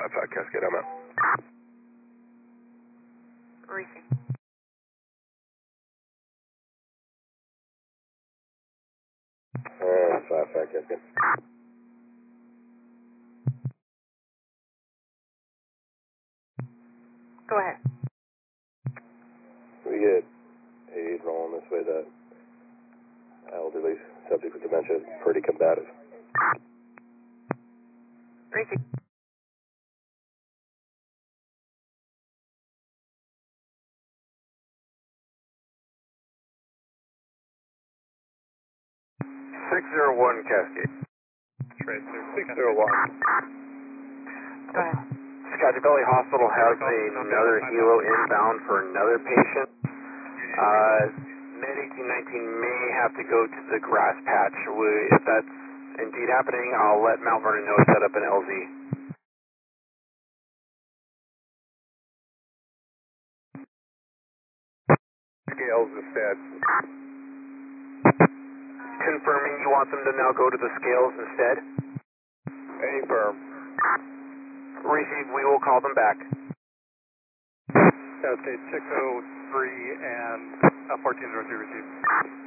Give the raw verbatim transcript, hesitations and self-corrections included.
five five Cascade, I'm out. Receive. Uh, five five Cascade. Go ahead. We get aid rolling this way, that elderly subject with dementia is pretty combative. Receive. six zero one Cascade. Tracer. six zero one. Go ahead. Scotty Valley Hospital has another helo inbound for another patient. Uh, Med eighteen nineteen may have to go to the grass patch. We, if that's indeed happening, I'll let Mount Vernon know to set up an L Z. Scales instead. Confirming you want them to now go to the scales instead? Affirm. Receive, we will call them back. Cascade six oh three and fourteen zero two receive.